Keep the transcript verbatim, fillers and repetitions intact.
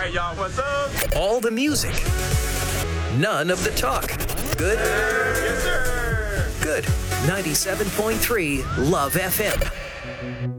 right, y'all. What's up? All the music. None of the talk. Good? Yes, sir. Good. ninety-seven point three Love F M.